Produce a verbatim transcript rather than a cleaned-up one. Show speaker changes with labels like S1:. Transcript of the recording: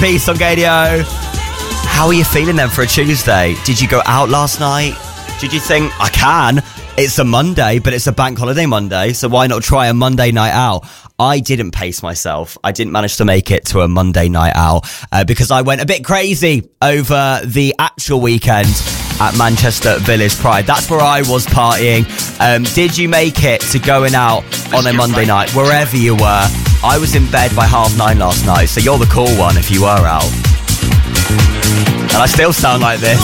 S1: Peace on Gadio. How are you feeling then for a Tuesday? Did you go out last night? Did you think, I can? It's a Monday, but it's a bank holiday Monday, so why not try a Monday night out? I didn't pace myself. I didn't manage to make it to a Monday night out uh, because I went a bit crazy over the actual weekend at Manchester Village Pride. That's where I was partying. Um, did you make it to going out on a Monday night, wherever you were? I was in bed by half nine last night, so you're the cool one if you were out. And I still sound like this.